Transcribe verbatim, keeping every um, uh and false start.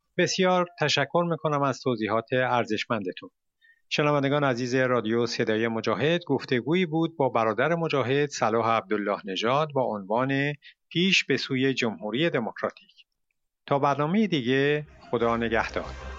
بسیار تشکر میکنم از توضیحات ارزشمندتون. شنوندگان عزیز رادیو صدای مجاهد، گفتگویی بود با برادر مجاهد صلاح عبدالله نژاد با عنوان پیش به سوی جمهوری دموکراتیک. تا برنامه دیگه، خدا نگهدار.